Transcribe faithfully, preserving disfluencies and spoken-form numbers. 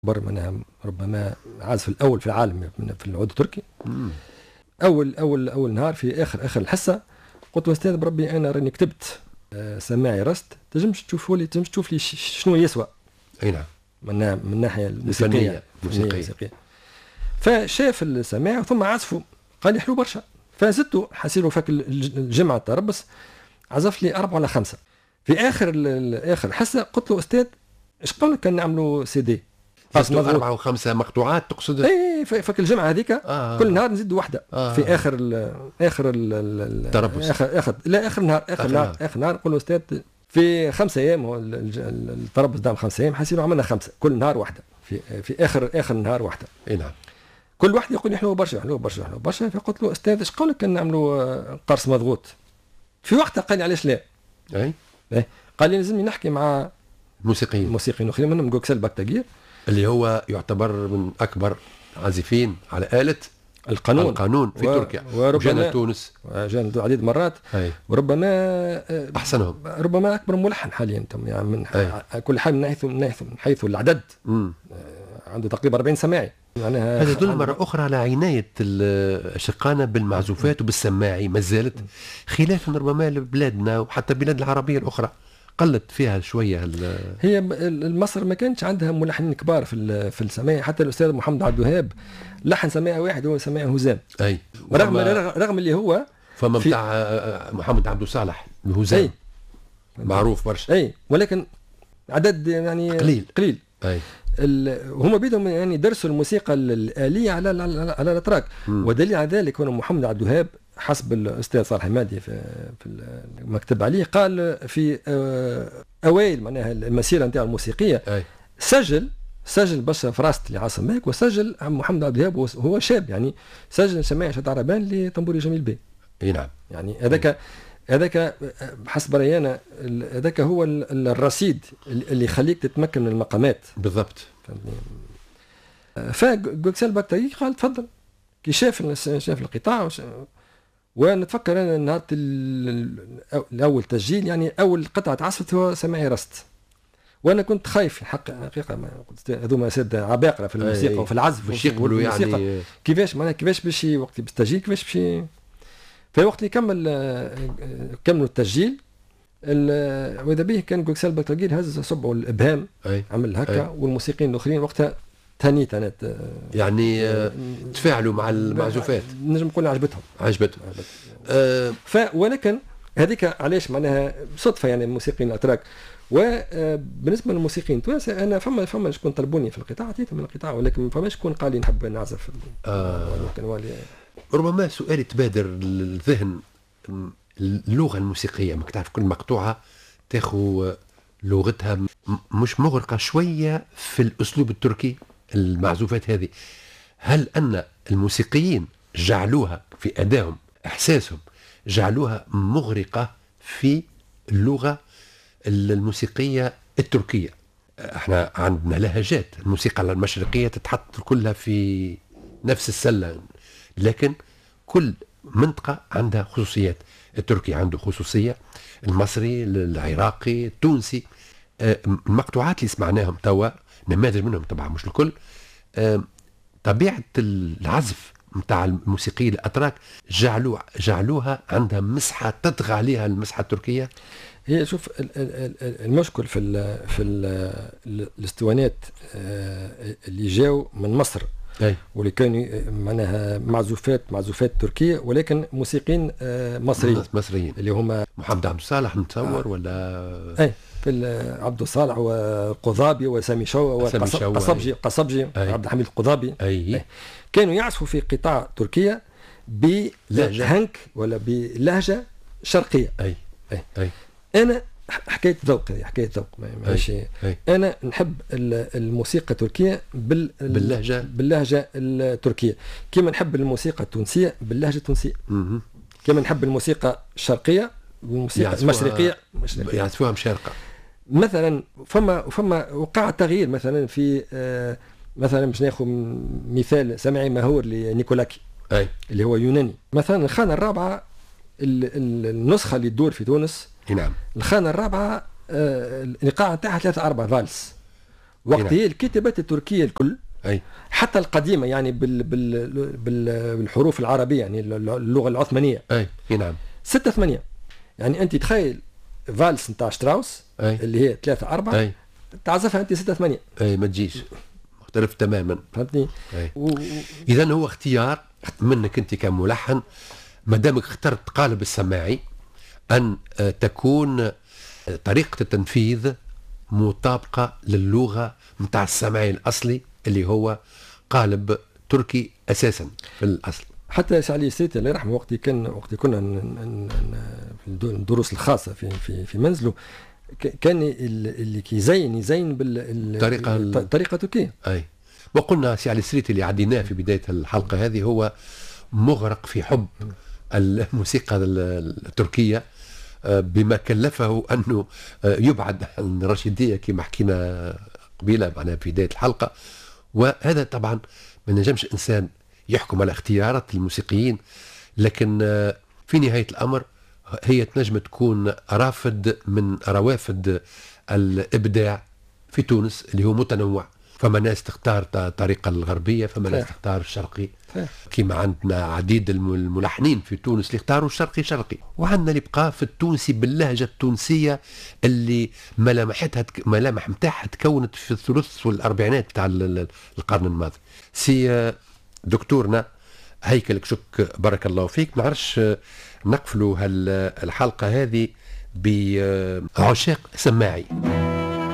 بر منها ربما عازف الاول في العالم في العود التركي. اول اول اول نهار في اخر اخر الحصه قلت له استاذ بربي انا راني كتبت سماعي رست تنجمش تشوفوا لي تنجمش تشوف لي شنو يسوى. اي نعم. من من الناحيه الموسيقيه الموسيقيه. فشاف السماع ثم عزفوا قال لي حلو برشا. فزدته حسيله فك الجمعه تربص عزف لي اربعه ولا خمسه. في اخر اخر الحصه قلت له استاذ ايش قولك كان نعملوا سي دي أربعة وخمسة مقطوعات تقصد؟ اي فك الجمعة هذيك آه. كل نهار نزيد واحدة آه. في آخر ال آخر ال تربص آخر آخر لا آخر نهار آخر, آخر نهار آخر نهار نقول له أستاذ في خمسة أيام هو التربص دام خمسة أيام حسينا عملنا خمسة كل نهار واحدة في في آخر آخر نهار واحدة. اي نعم. كل واحد يقول لي حلو برشا حلو برشا حلو برشا. فقلت له أستاذ إيش قولك كان نعملوا قرص مضغوط؟ في وقتها قال لي علاش لا؟ أي إيه قال لي لازمني نحكي مع موسيقيين موسيقيين اخرين منهم جوكسل بكتاجير اللي هو يعتبر من اكبر عازفين على آلة القانون القانون في و... تركيا وجانا تونس جانا عديد مرات. أي. وربما احسنهم ربما اكبر ملحن حاليا يعني من أي. كل حال من حيث من حيث من حيث العدد مم. عنده تقريبا أربعين سماعي. يعني هذا يدل مرة أخرى على عناية الشقانة بالمعزوفات وبالسماعي ما زالت خلافا ربما لبلادنا وحتى بلاد العربية الأخرى قلت فيها شويه. هي مصر ما كانش عندها ملحنين كبار في في السماعي. حتى الاستاذ محمد عبد الوهاب لحن سماعي واحد هو سماعي هزام. اي رغم رغم اللي هو فما بتاع محمد عبد الصالح الهزام معروف برشا. اي ولكن عدد يعني قليل قليل. اي هم بيدهم يعني درسوا الموسيقى الآلية على على, على الأتراك. ودليل على ذلك هو محمد عبد الوهاب حسب الأستاذ صالح حمادي في في المكتب عليه قال في أوائل معناها المسيرة نتاعو الموسيقية أي. سجل سجل برشا فراست اللي عاصم ماك وسجل محمد عبد الوهاب وهو شاب يعني سجل سماع شد عربان لطنبوري جميل بي. اي نعم. يعني هذاك هذاك حسب رأينا هذاك هو الرصيد اللي يخليك تتمكن من المقامات بالضبط. فجوكسل بكتاجير قال تفضل كي شاف شاف القطاع ونتفكر انا نهار الاول تسجيل يعني اول قطعه عزفت هو سماعي رست. وانا كنت خايف حق حقيقه ما قلت هذوما ساده عباقره في الموسيقى وفي العزف باش يقبلوا يعني كيفاش معناها كيفاش باش وقت بالتسجيل كيفاش باش في وقت اللي كمل كملوا التسجيل واذا به كان جوكسل بكتاجير هز صبعه الابهام أي. عمل هكا أي. والموسيقيين الاخرين وقتها تهنيت انا يعني آه تفاعلوا مع المعزوفات نجم نقول عجبتهم عجبتهم أه ف ولكن هذيك علاش معناها صدفه يعني الموسيقيين الاتراك. وبالنسبه للموسيقيين التوانس انا فما فما شكون طلبوني في القطاع عطيتهم من القطاع ولكن فما شكون قال لي نحب نعزف. آه. ربما سؤال تبادر للذهن اللغه الموسيقيه ما تعرف كل مقطوعه تاخذ لغتها مش مغرقه شويه في الاسلوب التركي المعزوفات هذه. هل ان الموسيقيين جعلوها في ادائهم احساسهم جعلوها مغرقه في اللغه الموسيقيه التركيه؟ احنا عندنا لهجات الموسيقى المشرقيه تتحط كلها في نفس السله لكن كل منطقه عندها خصوصيات. التركي عنده خصوصيه المصري العراقي التونسي. المقطوعات اللي سمعناهم توا نماذج منهم طبعا مش الكل. طبيعه العزف متاع الموسيقيين الاتراك جعلوا جعلوها عندها مسحه تطغى عليها المسحه التركيه. هي شوف المشكل في ال في ال الاسطوانات اللي جاوا من مصر أي. واللي كانوا معناها معزوفات معزوفات تركيه ولكن موسيقيين مصريين مصريين اللي هما محمد عبد الصالح نتصور. آه. ولا اي في عبد الصالح وقضابي وسامي شو وقصبجي قصبجي عبد الحميد القضابي. أي. أي. كانوا يعزفوا في قطاع تركيا بلهجه ولا بلهجه شرقيه. اي اي, أي. انا حكايه ذوق حكايه ذوق ماشي. انا نحب الموسيقى التركيه بال... باللهجه باللهجه التركيه كما نحب الموسيقى التونسيه باللهجه التونسيه. كما نحب الموسيقى الشرقيه الموسيقى المشرقيه يعزفوها مشارقه. مثلا فما فما وقع تغيير مثلا في آه مثلا باش ناخذ مثال سمعي مهور لنيكولاكي أي. اللي هو يوناني. مثلا الخانه الرابعه النسخه اللي تدور في تونس. نعم. الخانه الرابعه آه الايقاع نتاعها ثلاثه اربعه فالس وقت هي الكتابات التركيه الكل أي. حتى القديمه يعني بال بال بال بالحروف العربيه يعني اللغه العثمانيه. اي نعم. ستة ثمانية يعني انت تخيل فالس نتاع شتراوس أي. اللي هي ثلاثة أربعة أي. تعزفها انت ستة ثمانية. اي ما تجيش مختلف تماما. فهمتني؟ و... اذا هو اختيار منك انت كملحن ما دامك اخترت قالب السماعي ان تكون طريقه التنفيذ مطابقه للغه نتاع السماعي الاصلي اللي هو قالب تركي اساسا في الاصل. حتى سعلي السيتي الله يرحمه وقت كان وقت كنا في الدروس الخاصه في في في منزله كان اللي كيزين يزين بالطريقه الطريقه التركيه. اي وقلنا سي علي السريتي اللي عديناه في بدايه الحلقه هذه هو مغرق في حب الموسيقى التركيه بما كلفه انه يبعد عن الرشيديه كما حكينا قبيله معنا في بدايه الحلقه. وهذا طبعا ما نجمش انسان يحكم على اختيارات الموسيقيين، لكن في نهايه الامر هي تنجم تكون رافد من روافد الابداع في تونس اللي هو متنوع. فما ناس تختار الطريقه الغربيه، فما ناس تختار الشرقي، كما عندنا عديد الملحنين في تونس اللي اختاروا الشرقي شرقي، وعندنا اللي بقى في التونسي باللهجه التونسيه اللي ملامحتها ملامح نتاعها تكونت في الثلث والاربعينات بتاع القرن الماضي. سي دكتورنا هيكل كشك بارك الله فيك، ما نعرفش نقفلوا الحلقه هذه بعشاق سماعي.